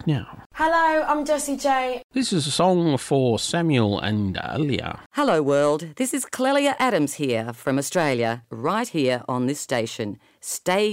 back now. Hello, I'm Jessie J. This is a song for Samuel and Alia. Hello world, this is Clelia Adams here from Australia, right here on this station. Stay